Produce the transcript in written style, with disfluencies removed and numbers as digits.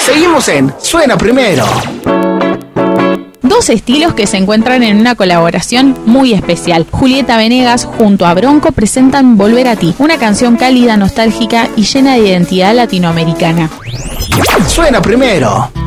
Seguimos en Suena Primero. Dos estilos que se encuentran en una colaboración muy especial. Julieta Venegas junto a Bronco presentan Volver a ti, una canción cálida, nostálgica y llena de identidad latinoamericana. Suena Primero.